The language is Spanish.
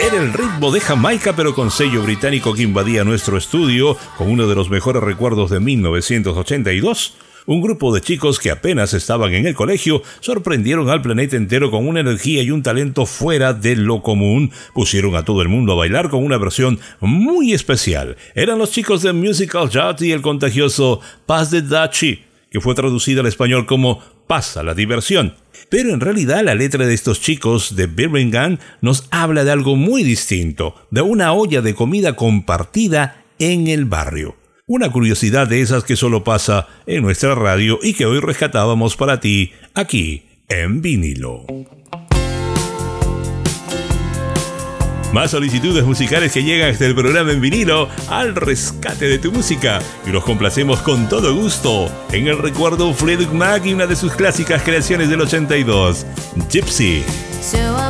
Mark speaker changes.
Speaker 1: Era el ritmo de Jamaica, pero con sello británico, que invadía nuestro estudio con uno de los mejores recuerdos de 1982. Un grupo de chicos que apenas estaban en el colegio sorprendieron al planeta entero con una energía y un talento fuera de lo común. Pusieron a todo el mundo a bailar con una versión muy especial. Eran los chicos de Musical Youth y el contagioso Pass the Dutchie, que fue traducida al español como Pasa la diversión. Pero en realidad la letra de estos chicos de Birmingham nos habla de algo muy distinto, de una olla de comida compartida en el barrio. Una curiosidad de esas que solo pasa en nuestra radio y que hoy rescatábamos para ti aquí en vinilo. Más solicitudes musicales que llegan hasta el programa en vinilo, al rescate de tu música, y los complacemos con todo gusto en el recuerdo Fleetwood Mac y una de sus clásicas creaciones del 82, Gypsy.